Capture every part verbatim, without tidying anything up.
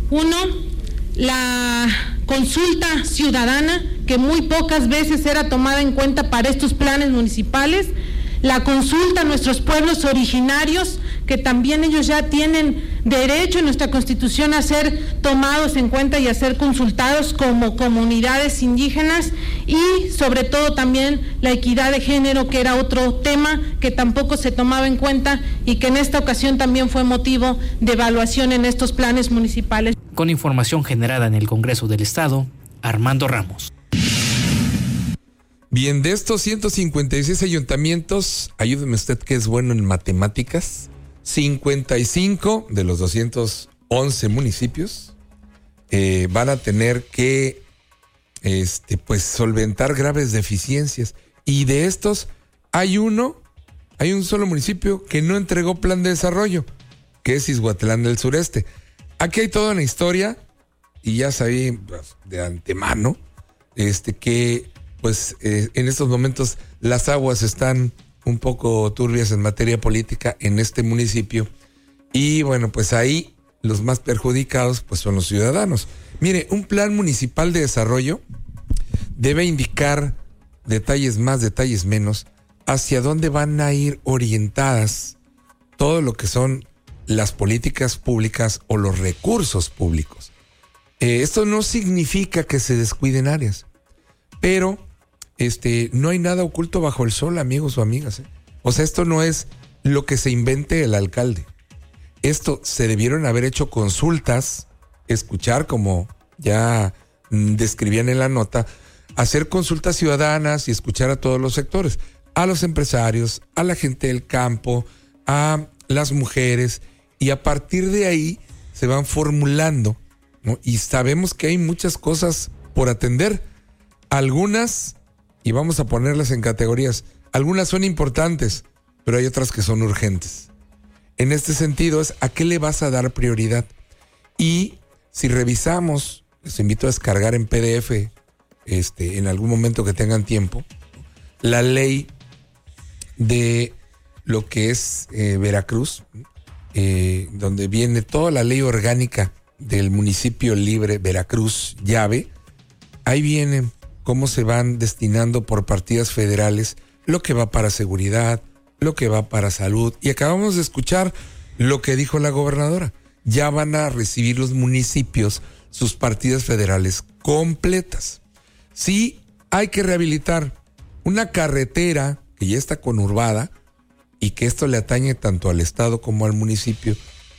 Uno, la consulta ciudadana, que muy pocas veces era tomada en cuenta para estos planes municipales, la consulta a nuestros pueblos originarios, que también ellos ya tienen derecho en nuestra Constitución a ser tomados en cuenta y a ser consultados como comunidades indígenas, y sobre todo también la equidad de género, que era otro tema que tampoco se tomaba en cuenta y que en esta ocasión también fue motivo de evaluación en estos planes municipales. Con información generada en el Congreso del Estado, Armando Ramos. Bien, de estos ciento cincuenta y seis ayuntamientos, ayúdeme usted que es bueno en matemáticas, cincuenta y cinco de los doscientos once municipios eh, van a tener que este, pues, solventar graves deficiencias. Y de estos hay uno, hay un solo municipio que no entregó plan de desarrollo, que es Izhuatlán del Sureste. Aquí hay toda una historia, y ya sabía pues, de antemano este, que pues eh, en estos momentos las aguas están un poco turbias en materia política en este municipio, y bueno, pues ahí los más perjudicados pues son los ciudadanos. Mire, un plan municipal de desarrollo debe indicar detalles más, detalles menos, hacia dónde van a ir orientadas todo lo que son las políticas públicas o los recursos públicos. Eh, esto no significa que se descuiden áreas, pero Este, no hay nada oculto bajo el sol, amigos o amigas. ¿eh? O sea, esto no es lo que se invente el alcalde. Esto se debieron haber hecho consultas, escuchar, como ya mm, describían en la nota, hacer consultas ciudadanas y escuchar a todos los sectores, a los empresarios, a la gente del campo, a las mujeres, y a partir de ahí se van formulando, ¿no? Y sabemos que hay muchas cosas por atender. Algunas, y vamos a ponerlas en categorías, algunas son importantes, pero hay otras que son urgentes. En este sentido es a qué le vas a dar prioridad. Y si revisamos, les invito a descargar en P D F, este, en algún momento que tengan tiempo, la ley de lo que es eh, Veracruz, eh, donde viene toda la ley orgánica del municipio libre Veracruz, llave. Ahí viene cómo se van destinando por partidas federales lo que va para seguridad, lo que va para salud. Y acabamos de escuchar lo que dijo la gobernadora. Ya van a recibir los municipios sus partidas federales completas. Sí, hay que rehabilitar una carretera que ya está conurbada y que esto le atañe tanto al estado como al municipio.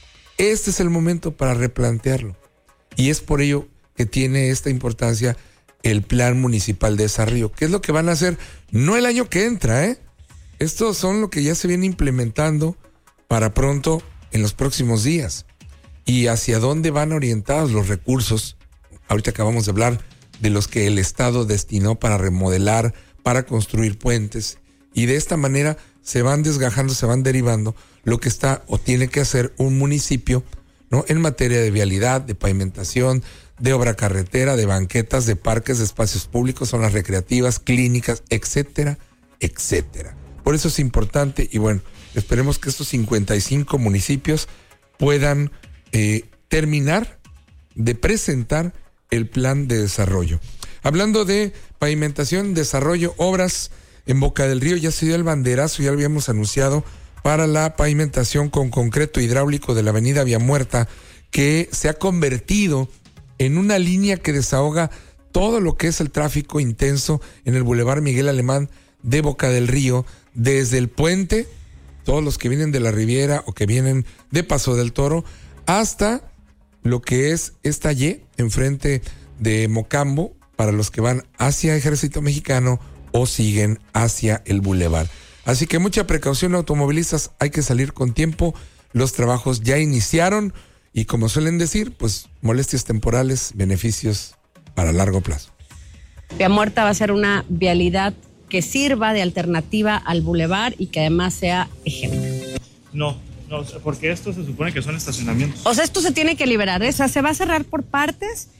Este es el momento para replantearlo. Y es por ello que tiene esta importancia el Plan Municipal de Desarrollo. ¿Qué es lo que van a hacer? No el año que entra, ¿eh? Estos son lo que ya se viene implementando para pronto en los próximos días. Y hacia dónde van orientados los recursos. Ahorita acabamos de hablar de los que el Estado destinó para remodelar, para construir puentes. Y de esta manera se van desgajando, se van derivando lo que está o tiene que hacer un municipio, ¿no? En materia de vialidad, de pavimentación, de obra carretera, de banquetas, de parques, de espacios públicos, zonas recreativas, clínicas, etcétera, etcétera. Por eso es importante y bueno, esperemos que estos cincuenta y cinco municipios puedan eh, terminar de presentar el plan de desarrollo. Hablando de pavimentación, desarrollo, obras, en Boca del Río ya se dio el banderazo, ya lo habíamos anunciado, para la pavimentación con concreto hidráulico de la avenida Villamuerta, que se ha convertido en una línea que desahoga todo lo que es el tráfico intenso en el Boulevard Miguel Alemán de Boca del Río, desde el puente, todos los que vienen de la Riviera o que vienen de Paso del Toro, hasta lo que es esta Y, enfrente de Mocambo, para los que van hacia Ejército Mexicano o siguen hacia el Boulevard. Así que mucha precaución, automovilistas, hay que salir con tiempo, los trabajos ya iniciaron, y como suelen decir, pues molestias temporales, beneficios para largo plazo. Villamuerta va a ser una vialidad que sirva de alternativa al bulevar y que además sea ejemplo. No, no, porque esto se supone que son estacionamientos. O sea, esto se tiene que liberar, ¿eh? O sea, se va a cerrar por partes,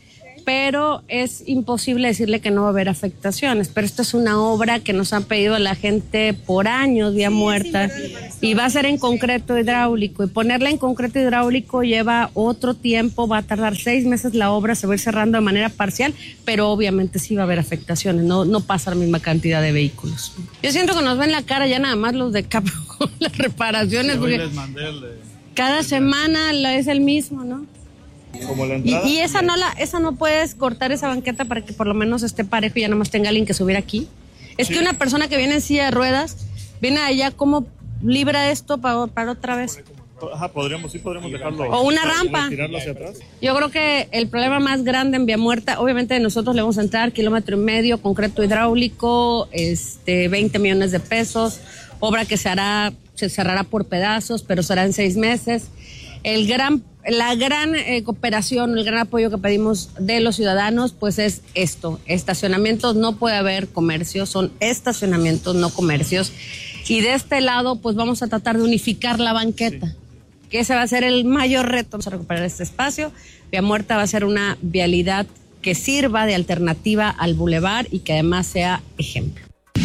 pero es imposible decirle que no va a haber afectaciones. Pero esta es una obra que nos han pedido la gente por años, Vía Muerta, y va a ser en concreto hidráulico. Y ponerla en concreto hidráulico lleva otro tiempo, va a tardar seis meses la obra, se va a ir cerrando de manera parcial, pero obviamente sí va a haber afectaciones, no, no pasa la misma cantidad de vehículos. Yo siento que nos ven la cara ya nada más los de Capro con las reparaciones, sí, porque les mandé el de, cada semana la, es el mismo, ¿no? Como la entrada, y, y esa no la, esa no puedes cortar esa banqueta para que por lo menos esté parejo y ya nada más tenga alguien que subir aquí. Es sí. que una persona que viene en silla de ruedas, viene allá, ¿cómo libra esto para, para otra vez? Ajá, podríamos, sí podríamos dejarlo. O una rampa. Tirarlo hacia atrás. Yo creo que el problema más grande en Vía Muerta, obviamente nosotros le vamos a entrar kilómetro y medio, concreto hidráulico, este, veinte millones de pesos, obra que se hará, se cerrará por pedazos, pero será en seis meses. El gran, la gran eh, cooperación, el gran apoyo que pedimos de los ciudadanos, pues es esto, estacionamientos, no puede haber comercios, son estacionamientos, no comercios. Y de este lado, pues vamos a tratar de unificar la banqueta, sí. que ese va a ser el mayor reto. Vamos a recuperar este espacio. Vía Muerta va a ser una vialidad que sirva de alternativa al bulevar y que además sea ejemplo.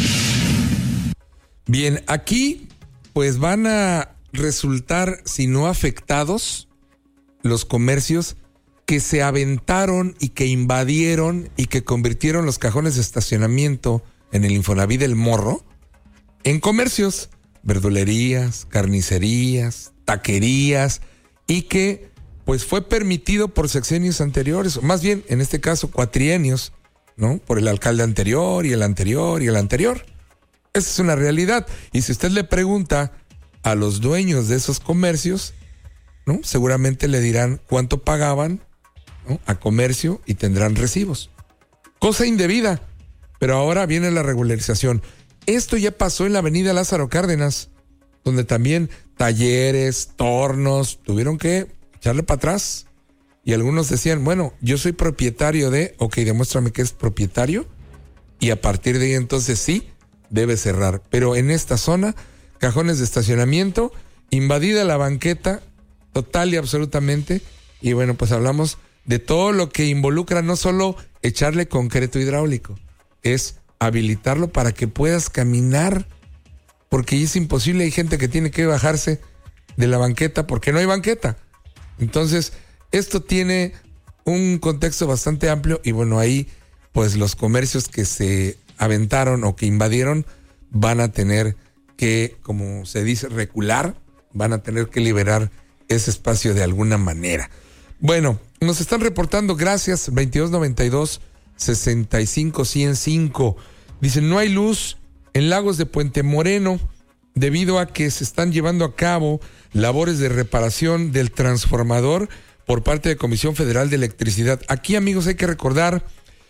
Bien, aquí pues van a resultar, si no afectados, los comercios que se aventaron y que invadieron y que convirtieron los cajones de estacionamiento en el Infonavit del Morro en comercios, verdulerías, carnicerías, taquerías, y que pues fue permitido por sexenios anteriores, o más bien en este caso cuatrienios, ¿no? Por el alcalde anterior y el anterior y el anterior. Esa es una realidad. Y si usted le pregunta a los dueños de esos comercios, ¿no? Seguramente le dirán cuánto pagaban, ¿no? a comercio y tendrán recibos. Cosa indebida, pero ahora viene la regularización. Esto ya pasó en la avenida Lázaro Cárdenas, donde también talleres, tornos, tuvieron que echarle para atrás. Y algunos decían, bueno, yo soy propietario de, ok, demuéstrame que es propietario, y a partir de ahí entonces sí, debe cerrar. Pero en esta zona, cajones de estacionamiento, invadida la banqueta, total y absolutamente, y bueno, pues hablamos de todo lo que involucra no solo echarle concreto hidráulico, es habilitarlo para que puedas caminar, porque es imposible, hay gente que tiene que bajarse de la banqueta porque no hay banqueta. Entonces, esto tiene un contexto bastante amplio y bueno, ahí pues los comercios que se aventaron o que invadieron van a tener que, como se dice, recular, van a tener que liberar ese espacio de alguna manera. Bueno, nos están reportando, gracias, veintidós noventa y dos, sesenta y cinco, ciento cinco. Dicen, no hay luz en Lagos de Puente Moreno debido a que se están llevando a cabo labores de reparación del transformador por parte de Comisión Federal de Electricidad. Aquí, amigos, hay que recordar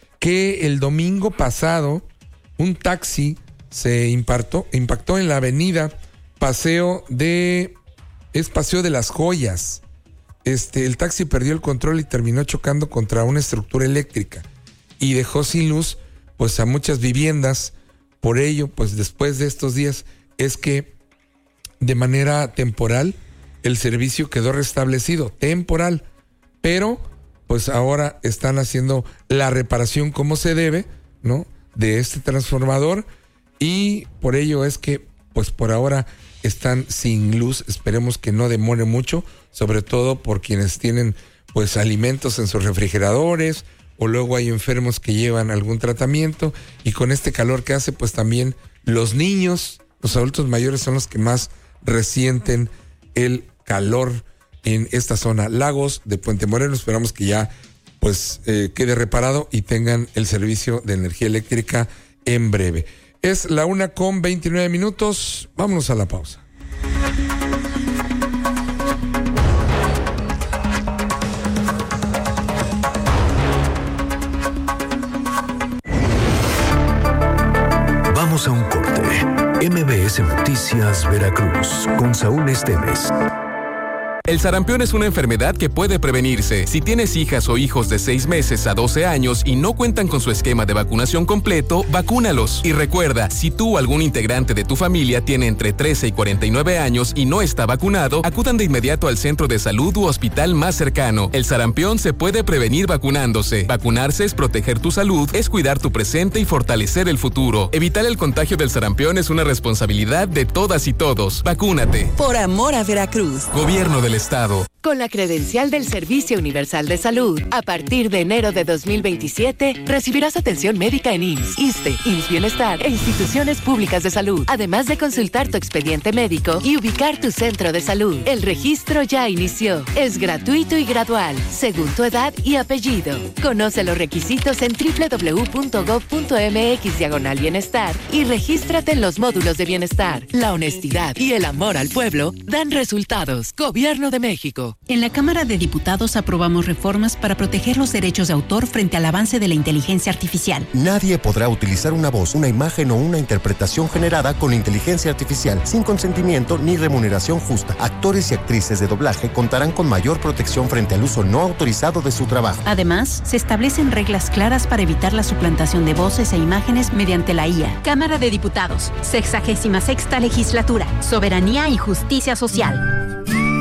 que el domingo pasado un taxi se impactó, impactó en la avenida Paseo de... es Paseo de las Joyas. Este, el taxi perdió el control y terminó chocando contra una estructura eléctrica y dejó sin luz pues a muchas viviendas. Por ello, pues después de estos días es que de manera temporal el servicio quedó restablecido, temporal, pero pues ahora están haciendo la reparación como se debe, ¿no? De este transformador, y por ello es que pues por ahora están sin luz. Esperemos que no demore mucho, sobre todo por quienes tienen pues alimentos en sus refrigeradores, o luego hay enfermos que llevan algún tratamiento, y con este calor que hace pues también los niños, los adultos mayores son los que más resienten el calor en esta zona. Lagos de Puente Moreno, esperamos que ya pues eh, quede reparado y tengan el servicio de energía eléctrica en breve. Es la una con veintinueve minutos, vámonos a la pausa. Vamos a un corte. M B S Noticias Veracruz con Saúl Esteves. El sarampión es una enfermedad que puede prevenirse. Si tienes hijas o hijos de seis meses a doce años y no cuentan con su esquema de vacunación completo, vacúnalos. Y recuerda, si tú o algún integrante de tu familia tiene entre trece y cuarenta y nueve años y no está vacunado, acudan de inmediato al centro de salud u hospital más cercano. El sarampión se puede prevenir vacunándose. Vacunarse es proteger tu salud, es cuidar tu presente y fortalecer el futuro. Evitar el contagio del sarampión es una responsabilidad de todas y todos. Vacúnate. Por amor a Veracruz. Gobierno del Estado. Con la credencial del Servicio Universal de Salud, a partir de enero de dos mil veintisiete, recibirás atención médica en I M S S, ISSSTE, I M S S Bienestar e instituciones públicas de salud, además de consultar tu expediente médico y ubicar tu centro de salud. El registro ya inició. Es gratuito y gradual, según tu edad y apellido. Conoce los requisitos en doble u doble u doble u punto gob punto eme equis diagonal bienestar y regístrate en los módulos de bienestar. La honestidad y el amor al pueblo dan resultados. Gobierno de México. En la Cámara de Diputados aprobamos reformas para proteger los derechos de autor frente al avance de la inteligencia artificial. Nadie podrá utilizar una voz, una imagen o una interpretación generada con inteligencia artificial sin consentimiento ni remuneración justa. Actores y actrices de doblaje contarán con mayor protección frente al uso no autorizado de su trabajo. Además, se establecen reglas claras para evitar la suplantación de voces e imágenes mediante la I A. Cámara de Diputados, sexagésima sexta legislatura, soberanía y justicia social.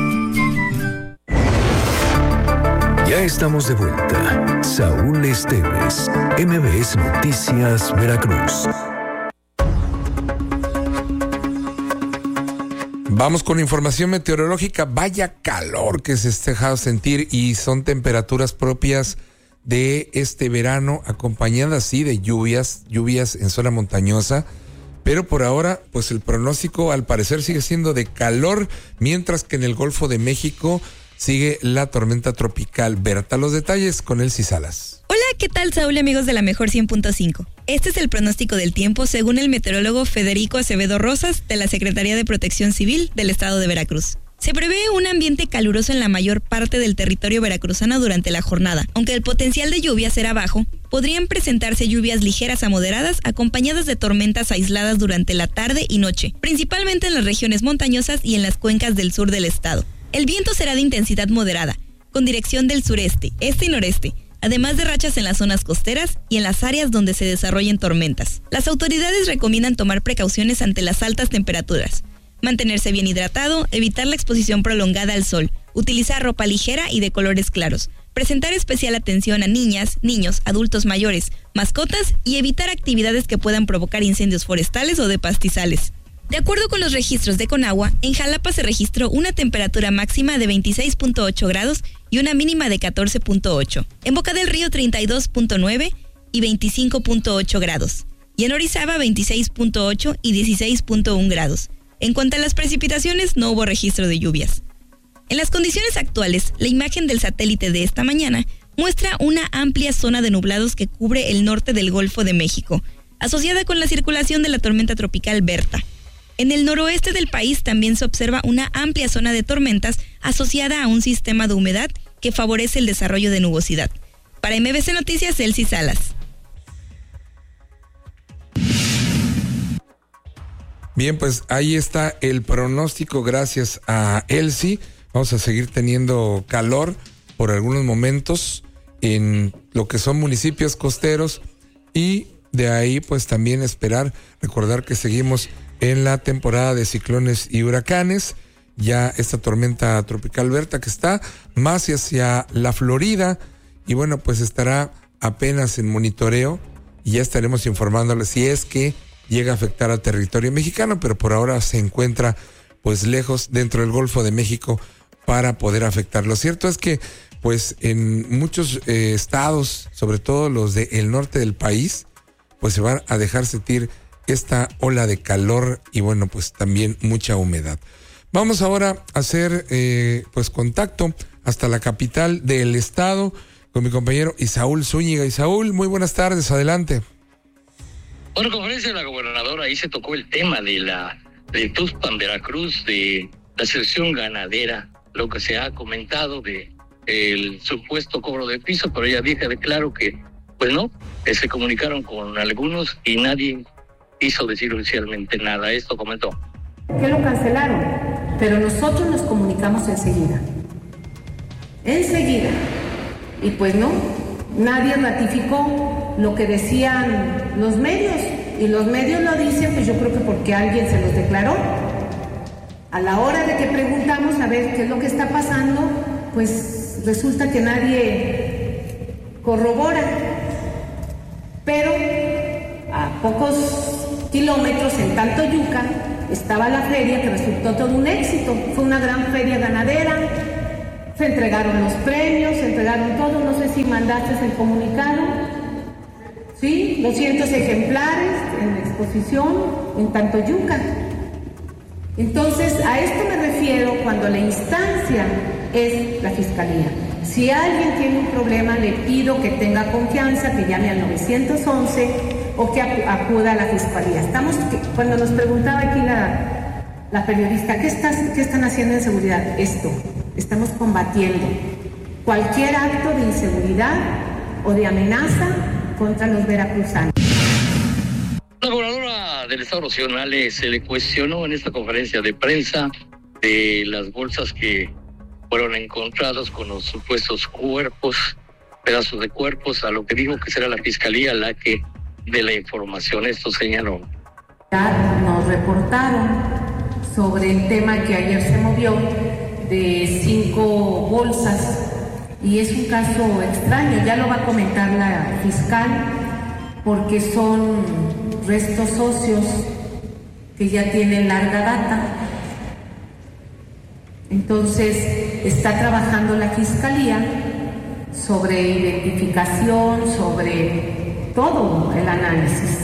Ya estamos de vuelta. Saúl Esteves, M B S Noticias, Veracruz. Vamos con información meteorológica. Vaya calor que se está dejando sentir y son temperaturas propias de este verano, acompañadas sí de lluvias, lluvias en zona montañosa. Pero por ahora, pues el pronóstico al parecer sigue siendo de calor, mientras que en el Golfo de México sigue la tormenta tropical Berta. Los detalles con Elsie Salas. Hola, ¿qué tal, Saúl y amigos de la Mejor cien punto cinco? Este es el pronóstico del tiempo según el meteorólogo Federico Acevedo Rosas de la Secretaría de Protección Civil del Estado de Veracruz. Se prevé un ambiente caluroso en la mayor parte del territorio veracruzano durante la jornada. Aunque el potencial de lluvia será bajo, podrían presentarse lluvias ligeras a moderadas acompañadas de tormentas aisladas durante la tarde y noche, principalmente en las regiones montañosas y en las cuencas del sur del estado. El viento será de intensidad moderada, con dirección del sureste, este y noreste, además de rachas en las zonas costeras y en las áreas donde se desarrollen tormentas. Las autoridades recomiendan tomar precauciones ante las altas temperaturas, mantenerse bien hidratado, evitar la exposición prolongada al sol, utilizar ropa ligera y de colores claros, presentar especial atención a niñas, niños, adultos mayores, mascotas y evitar actividades que puedan provocar incendios forestales o de pastizales. De acuerdo con los registros de Conagua, en Jalapa se registró una temperatura máxima de veintiséis punto ocho grados y una mínima de catorce punto ocho. En Boca del Río treinta y dos punto nueve y veinticinco punto ocho grados. Y en Orizaba veintiséis punto ocho y dieciséis punto uno grados. En cuanto a las precipitaciones, no hubo registro de lluvias. En las condiciones actuales, la imagen del satélite de esta mañana muestra una amplia zona de nublados que cubre el norte del Golfo de México, asociada con la circulación de la tormenta tropical Berta. En el noroeste del país también se observa una amplia zona de tormentas asociada a un sistema de humedad que favorece el desarrollo de nubosidad. Para M B C Noticias, Elsie Salas. Bien, pues ahí está el pronóstico gracias a Elsie. Vamos a seguir teniendo calor por algunos momentos en lo que son municipios costeros y de ahí pues también esperar, recordar que seguimos en la temporada de ciclones y huracanes. Ya esta tormenta tropical Berta que está más hacia la Florida y bueno, pues estará apenas en monitoreo y ya estaremos informándoles si es que llega a afectar al territorio mexicano, pero por ahora se encuentra pues lejos dentro del Golfo de México para poder afectar. Lo cierto es que pues en muchos eh, estados, sobre todo los del norte del país, pues se van a dejar sentir esta ola de calor y bueno, pues también mucha humedad. Vamos ahora a hacer eh, pues contacto hasta la capital del estado con mi compañero Isaúl Zúñiga. Isaúl, muy buenas tardes, adelante. Bueno, conferencia de la gobernadora, ahí se tocó el tema de la de Tuxpan, Veracruz, de la sección ganadera, lo que se ha comentado de el supuesto cobro de piso, pero ella dice de claro que, pues no, que se comunicaron con algunos y nadie quiso decir oficialmente nada. Esto comentó. ¿Qué lo cancelaron? pero nosotros nos comunicamos enseguida. Enseguida. Y pues no, nadie ratificó lo que decían los medios. Y los medios lo dicen, pues yo creo que porque alguien se los declaró. A la hora de que preguntamos a ver qué es lo que está pasando, pues resulta que nadie corrobora. Pero a pocos kilómetros, en Tantoyuca, estaba la feria que resultó todo un éxito. Fue una gran feria ganadera, se entregaron los premios, se entregaron todo. No sé si mandaste el comunicado. Sí, doscientos ejemplares en exposición en Tantoyuca. Entonces, a esto me refiero cuando la instancia es la Fiscalía. Si alguien tiene un problema, le pido que tenga confianza, que llame al nueve once o que acuda a la Fiscalía. Estamos, cuando nos preguntaba aquí la, la periodista, ¿qué, estás, ¿qué están haciendo en seguridad? Esto, estamos combatiendo cualquier acto de inseguridad o de amenaza contra los veracruzanos. La gobernadora del Estado Rocío se le cuestionó en esta conferencia de prensa de las bolsas que fueron encontradas con los supuestos cuerpos, pedazos de cuerpos, a lo que dijo que será la Fiscalía la que dé la información. Esto señaló. Nos reportaron sobre el tema que ayer se movió de cinco bolsas y es un caso extraño, ya lo va a comentar la fiscal, porque son restos óseos que ya tienen larga data. Entonces está trabajando la Fiscalía sobre identificación, sobre todo el análisis.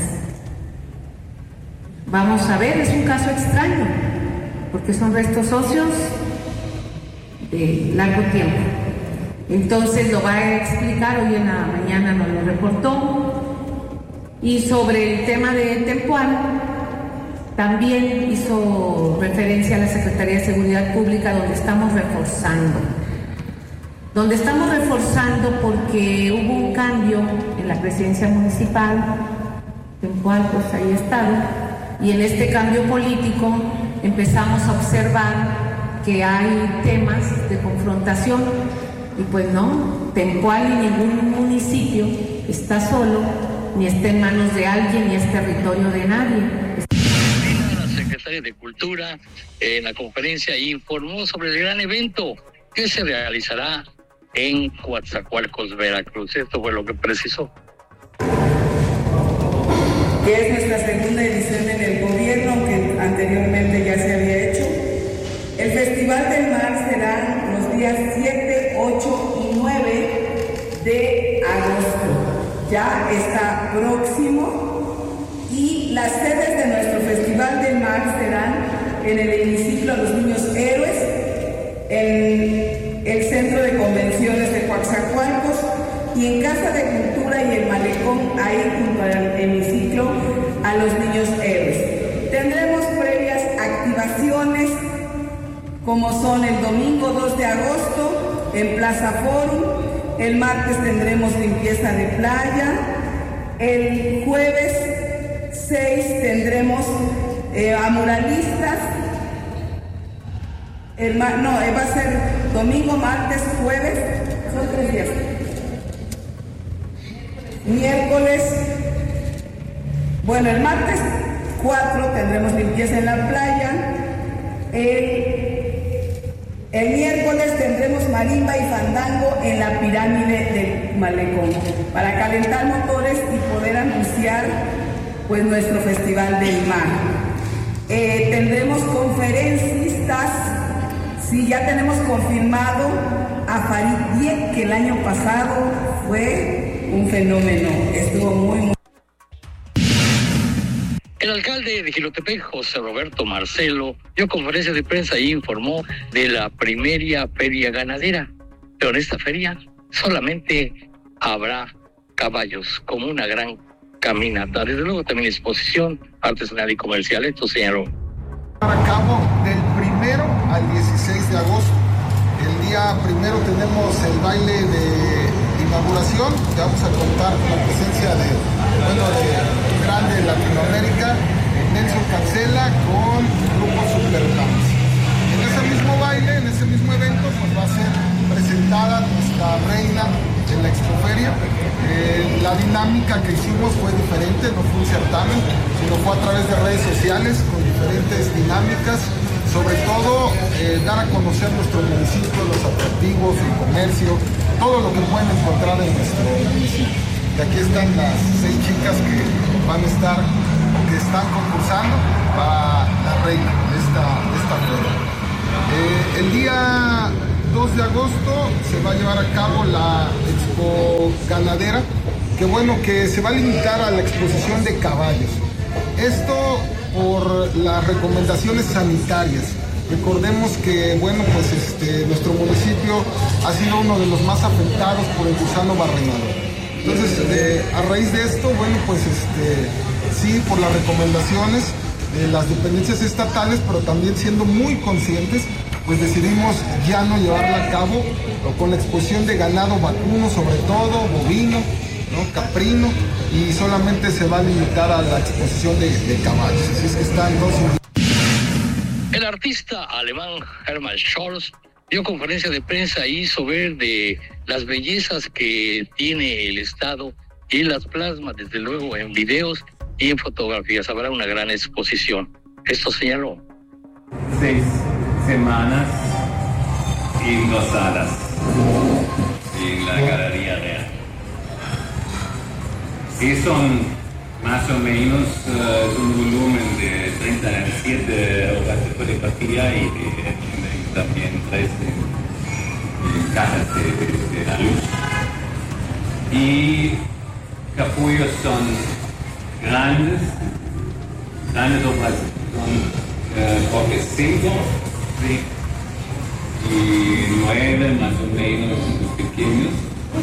Vamos a ver, es un caso extraño, porque son restos óseos de largo tiempo. Entonces lo va a explicar, hoy en la mañana nos lo reportó. Y sobre el tema de Tempual, también hizo referencia a la Secretaría de Seguridad Pública, donde estamos reforzando. Donde estamos reforzando porque hubo un cambio en la presidencia municipal, Tempual pues ahí está, y en este cambio político empezamos a observar que hay temas de confrontación, y pues no, Tempual y ningún municipio está solo, ni está en manos de alguien, ni es territorio de nadie. La secretaria de Cultura en la conferencia informó sobre el gran evento que se realizará en Coatzacoalcos, Veracruz. Esto fue lo que precisó. Que es nuestra segunda edición en el gobierno, aunque anteriormente ya se había hecho. El Festival del Mar será los días siete, ocho y nueve de agosto. Ya está próximo y las sedes de nuestro Festival del Mar serán en el hemiciclo Los Niños Héroes, en el Centro de Convenciones de Coatzacoalcos y en Casa de Cultura y el Malecón, ahí junto al hemiciclo a Los Niños Héroes. Tendremos previas activaciones como son el domingo dos de agosto en Plaza Forum, el martes tendremos limpieza de playa, el jueves seis tendremos eh, a muralistas, el ma no, eh, va a ser domingo, martes, jueves, son tres días. Miércoles, bueno, el martes cuatro tendremos limpieza en la playa, el El miércoles tendremos marimba y fandango en la pirámide del Malecón para calentar motores y poder anunciar pues nuestro Festival del Mar. Eh, tendremos conferencistas, sí, ya tenemos confirmado a Farid Diek, que el año pasado fue un fenómeno, estuvo muy, muy... El alcalde de Jilotepec, José Roberto Marcelo, dio conferencia de prensa y informó de la primera feria ganadera. Pero en esta feria solamente habrá caballos, como una gran caminata. Desde luego también exposición artesanal y comercial. Esto señaló. A cabo del primero al dieciséis de agosto. El día primero tenemos el baile de inauguración, que vamos a contar con la presencia de, bueno, de grande de Latinoamérica, Nelson Cancela con Grupo Supercams. En ese mismo baile, en ese mismo evento, pues va a ser presentada nuestra reina en la Expoferia. Eh, la dinámica que hicimos fue diferente, no fue un certamen, sino fue a través de redes sociales con diferentes dinámicas. Sobre todo, eh, dar a conocer nuestro municipio, los atractivos, el comercio, todo lo que pueden encontrar en nuestro municipio. Y aquí están las seis chicas que van a estar, que están concursando para la reina de esta, de esta feria. Eh, el día dos de agosto se va a llevar a cabo la Expo Ganadera, que bueno, que se va a limitar a la exposición de caballos. Esto por las recomendaciones sanitarias. Recordemos que, bueno, pues este, nuestro municipio ha sido uno de los más afectados por el gusano barrenador. Entonces, eh, a raíz de esto, bueno, pues este, sí, por las recomendaciones de las dependencias estatales, pero también siendo muy conscientes, pues decidimos ya no llevarla a cabo con la exposición de ganado vacuno, sobre todo, bovino, ¿no? Caprino, y solamente se va a limitar a la exposición de, de caballos. Así es que están dos. El artista alemán Hermann Scholz dio conferencia de prensa y hizo ver de las bellezas que tiene el estado y las plasma desde luego en videos y en fotografías. Habrá una gran exposición. Esto señaló. Seis semanas endosadas en la Galería Real. Y son más o menos uh, un volumen de treinta y siete hojas de fotografía y, y, y también tres de, de cajas de, de, de la luz. Y capullos son grandes, grandes hojas son uh, porque cinco, sí, y nueve más o menos los pequeños.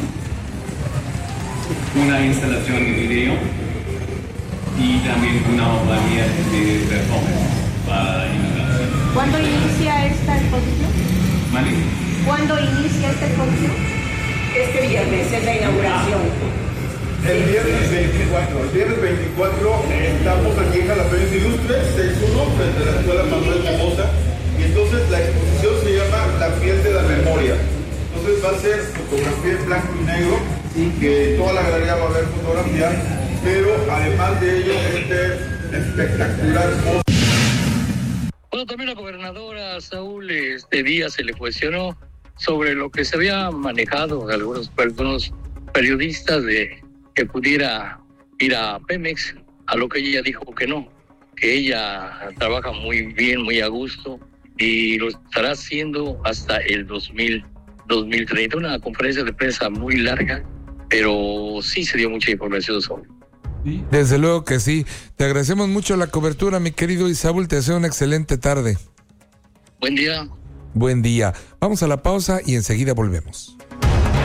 Una instalación de video y también una obra mía de performance para inauguración. ¿Cuándo inicia esta exposición? ¿Vale? ¿Cuándo inicia esta exposición? Este viernes es la inauguración. Ah. El viernes veinticuatro. El viernes veinticuatro estamos aquí en Jalapeños Ilustres, seis uno, frente a la Escuela Manuel Somoza. Y entonces la exposición se llama La piel de la memoria. Entonces va a ser fotografía en blanco y negro, que toda la galería va a ver fotografía, pero además de ello, este espectacular. Bueno, también la gobernadora Saúl este día se le cuestionó sobre lo que se había manejado de algunos, algunos periodistas de que pudiera ir a Pemex, a lo que ella dijo que no, que ella trabaja muy bien, muy a gusto y lo estará haciendo hasta el dos mil treinta. Una conferencia de prensa muy larga, pero sí se dio mucha información sobre. Desde luego que sí. Te agradecemos mucho la cobertura, mi querido Isaúl. Te deseo una excelente tarde. Buen día. Buen día. Vamos a la pausa y enseguida volvemos.